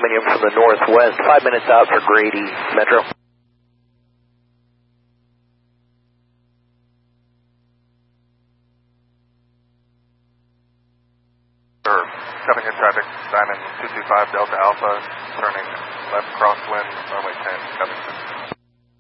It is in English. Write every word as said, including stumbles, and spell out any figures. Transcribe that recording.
coming in from the northwest, five minutes out for Grady, Metro. Sir, coming in traffic, Diamond two two five Delta Alpha, turning left crosswind, runway ten, coming through.